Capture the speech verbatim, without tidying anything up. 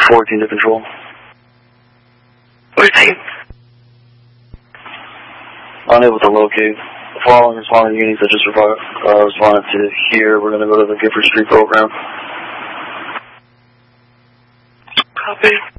fourteen to control. fourteen. Unable to locate. The following responding units that just uh, responded to here. We're going to go to the Gifford Street program. Copy.